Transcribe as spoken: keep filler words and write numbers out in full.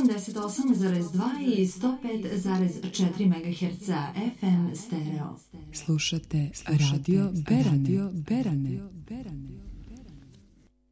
osamdeset osam zarez dva i sto pet zarez četiri megaherca F M stereo. Slušate Radio Berane. Radio Berane. Berane.